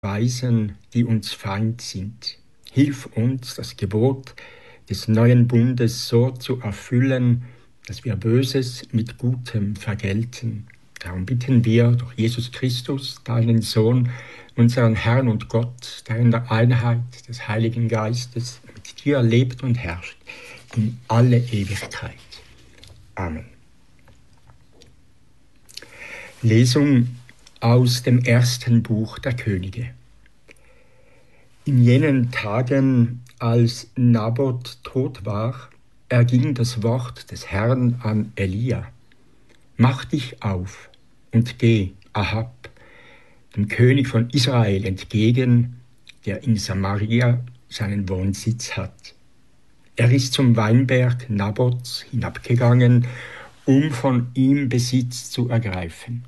Weisen, die uns Feind sind. Hilf uns, das Gebot des neuen Bundes so zu erfüllen, dass wir Böses mit Gutem vergelten. Darum bitten wir durch Jesus Christus, deinen Sohn, unseren Herrn und Gott, der in der Einheit des Heiligen Geistes mit dir lebt und herrscht in alle Ewigkeit. Amen. Lesung aus dem ersten Buch der Könige. In jenen Tagen, als Naboth tot war, erging das Wort des Herrn an Elia: Mach dich auf und geh Ahab, dem König von Israel, entgegen, der in Samaria seinen Wohnsitz hat. Er ist zum Weinberg Naboths hinabgegangen, um von ihm Besitz zu ergreifen.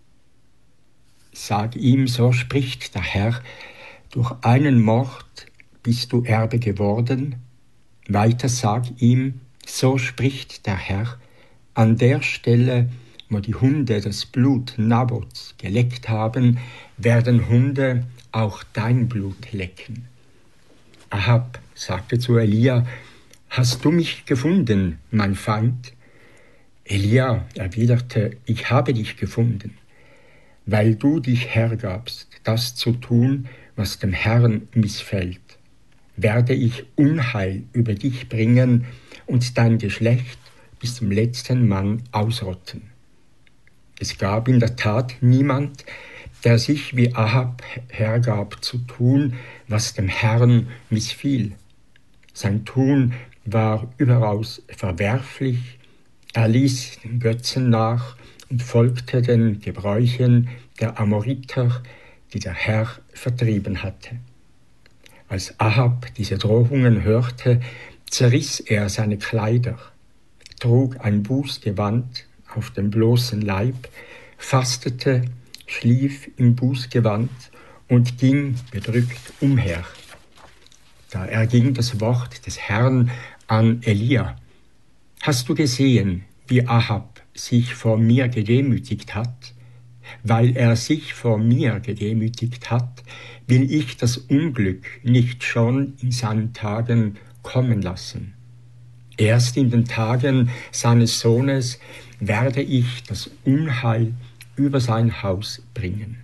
Sag ihm, so spricht der Herr: Durch einen Mord bist du Erbe geworden. Weiter sag ihm, so spricht der Herr: An der Stelle, wo die Hunde das Blut Naboths geleckt haben, werden Hunde auch dein Blut lecken. Ahab sagte zu Elia: Hast du mich gefunden, mein Feind? Elia erwiderte: Ich habe dich gefunden, weil du dich hergabst, das zu tun, was dem Herrn missfällt. Werde ich Unheil über dich bringen und dein Geschlecht bis zum letzten Mann ausrotten. Es gab in der Tat niemand, der sich wie Ahab hergab zu tun, was dem Herrn missfiel. Sein Tun war überaus verwerflich. Er ließ den Götzen nach und folgte den Gebräuchen der Amoriter, die der Herr vertrieben hatte. Als Ahab diese Drohungen hörte, zerriss er seine Kleider, trug ein Bußgewand auf dem bloßen Leib, fastete, schlief im Bußgewand und ging bedrückt umher. Da erging das Wort des Herrn an Elia: Hast du gesehen, wie Ahab sich vor mir gedemütigt hat? Weil er sich vor mir gedemütigt hat, will ich das Unglück nicht schon in seinen Tagen kommen lassen. Erst in den Tagen seines Sohnes werde ich das Unheil über sein Haus bringen.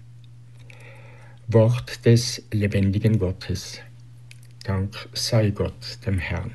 Wort des lebendigen Gottes. Dank sei Gott dem Herrn.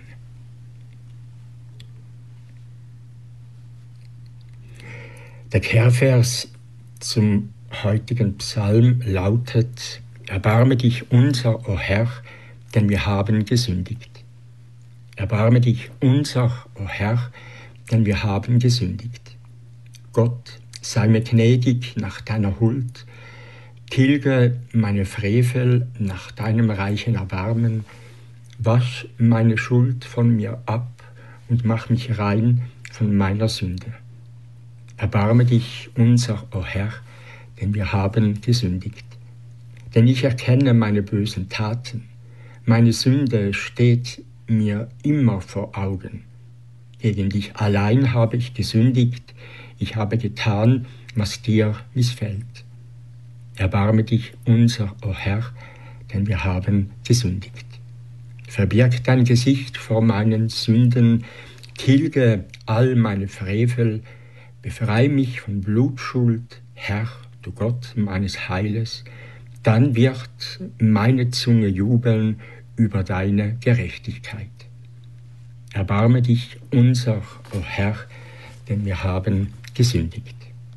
Der Kehrvers zum heutigen Psalm lautet: Erbarme dich unser, o Herr, denn wir haben gesündigt. Erbarme dich unser, o Herr, denn wir haben gesündigt. Gott, sei mir gnädig nach deiner Huld, tilge meine Frevel nach deinem reichen Erbarmen, wasch meine Schuld von mir ab und mach mich rein von meiner Sünde. Erbarme dich unser, o Herr, denn wir haben gesündigt. Denn ich erkenne meine bösen Taten. Meine Sünde steht mir immer vor Augen. Gegen dich allein habe ich gesündigt. Ich habe getan, was dir missfällt. Erbarme dich unser, o Herr, denn wir haben gesündigt. Verbirg dein Gesicht vor meinen Sünden, tilge all meine Frevel, befrei mich von Blutschuld, Herr, du Gott meines Heiles, dann wird meine Zunge jubeln über deine Gerechtigkeit. Erbarme dich unser, o Herr, denn wir haben gesündigt.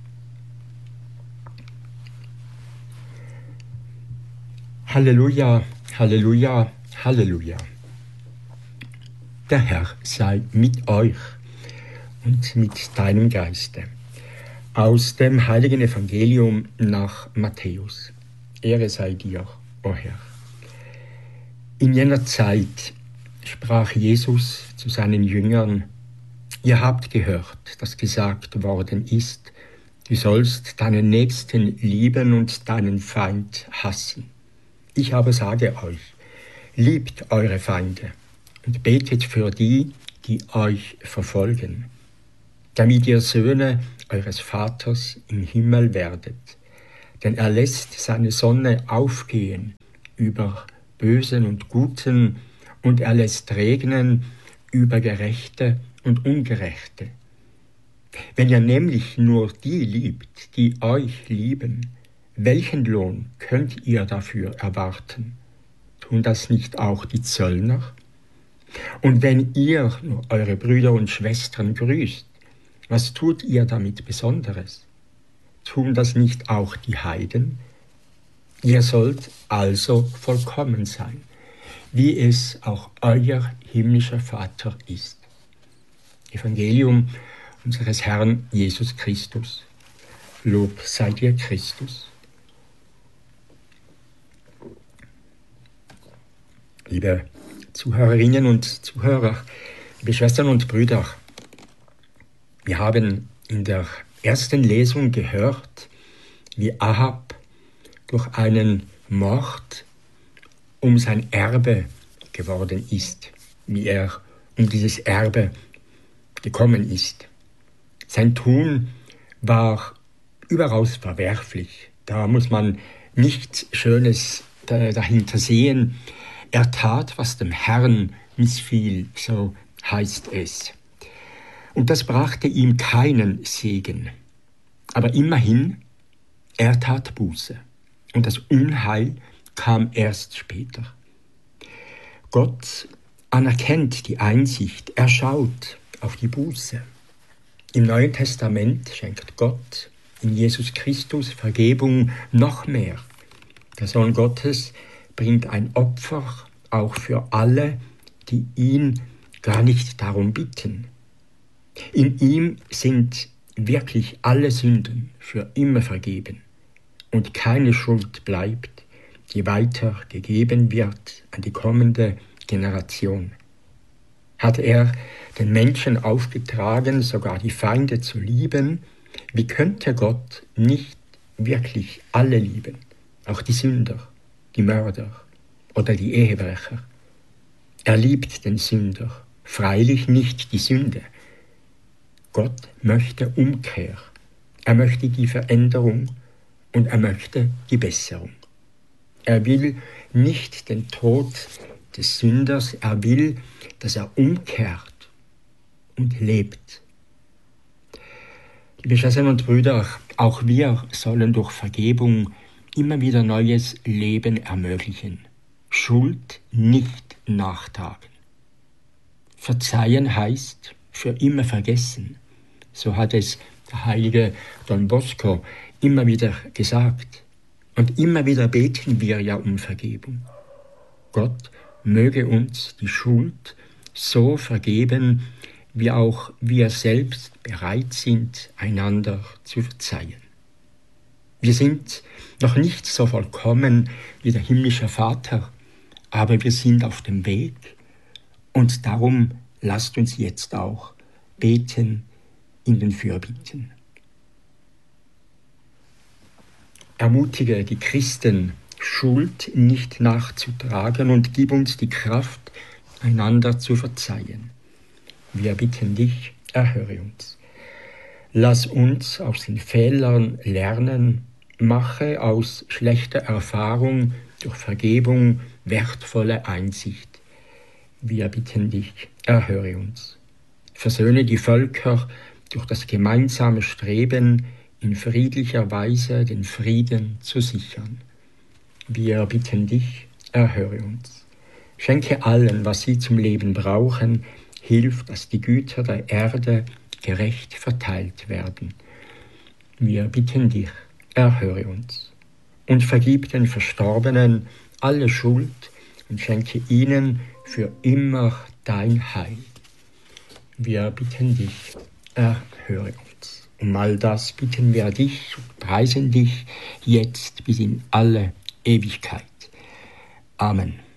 Halleluja, Halleluja, Halleluja. Der Herr sei mit euch und mit deinem Geiste. Aus dem heiligen Evangelium nach Matthäus. Ehre sei dir, o Herr. In jener Zeit sprach Jesus zu seinen Jüngern: Ihr habt gehört, dass gesagt worden ist, du sollst deinen Nächsten lieben und deinen Feind hassen. Ich aber sage euch, liebt eure Feinde und betet für die, die euch verfolgen, damit ihr Söhne eures Vaters im Himmel werdet. denn er lässt seine Sonne aufgehen über Bösen und Guten und er lässt regnen über Gerechte und Ungerechte. Wenn ihr nämlich nur die liebt, die euch lieben, welchen Lohn könnt ihr dafür erwarten? Tun das nicht auch die Zöllner? Und wenn ihr nur eure Brüder und Schwestern grüßt, was tut ihr damit Besonderes? Tun das nicht auch die Heiden? Ihr sollt also vollkommen sein, wie es auch euer himmlischer Vater ist. Evangelium unseres Herrn Jesus Christus. Lob sei dir, Christus. Liebe Zuhörerinnen und Zuhörer, liebe Schwestern und Brüder, wir haben in der ersten Lesung gehört, wie Ahab durch einen Mord um sein Erbe geworden ist, wie er um dieses Erbe gekommen ist. Sein Tun war überaus verwerflich. Da muss man nichts Schönes dahinter sehen. Er tat, was dem Herrn missfiel, so heißt es. Und das brachte ihm keinen Segen. Aber immerhin, er tat Buße. Und das Unheil kam erst später. Gott anerkennt die Einsicht, er schaut auf die Buße. Im Neuen Testament schenkt Gott in Jesus Christus Vergebung noch mehr. Der Sohn Gottes bringt ein Opfer auch für alle, die ihn gar nicht darum bitten. In ihm sind wirklich alle Sünden für immer vergeben und keine Schuld bleibt, die weitergegeben wird an die kommende Generation. Hat er den Menschen aufgetragen, sogar die Feinde zu lieben, wie könnte Gott nicht wirklich alle lieben, auch die Sünder, die Mörder oder die Ehebrecher? Er liebt den Sünder, freilich nicht die Sünde. Gott möchte Umkehr, er möchte die Veränderung und er möchte die Besserung. Er will nicht den Tod des Sünders, er will, dass er umkehrt und lebt. Liebe Schwestern und Brüder, auch wir sollen durch Vergebung immer wieder neues Leben ermöglichen. Schuld nicht nachtragen. Verzeihen heißt für immer vergessen. So hat es der heilige Don Bosco immer wieder gesagt. Und immer wieder beten wir ja um Vergebung. Gott möge uns die Schuld so vergeben, wie auch wir selbst bereit sind, einander zu verzeihen. Wir sind noch nicht so vollkommen wie der himmlische Vater, aber wir sind auf dem Weg und darum lasst uns jetzt auch beten in den Fürbitten. Ermutige die Christen, Schuld nicht nachzutragen und gib uns die Kraft, einander zu verzeihen. Wir bitten dich, erhöre uns. Lass uns aus den Fehlern lernen, mache aus schlechter Erfahrung durch Vergebung wertvolle Einsicht. Wir bitten dich, erhöre uns. Versöhne die Völker durch das gemeinsame Streben, in friedlicher Weise den Frieden zu sichern. Wir bitten dich, erhöre uns. Schenke allen, was sie zum Leben brauchen, hilf, dass die Güter der Erde gerecht verteilt werden. Wir bitten dich, erhöre uns. Und vergib den Verstorbenen alle Schuld und schenke ihnen für immer dein Heil. Wir bitten dich, erhöre uns. Um all das bitten wir dich und preisen dich jetzt bis in alle Ewigkeit. Amen.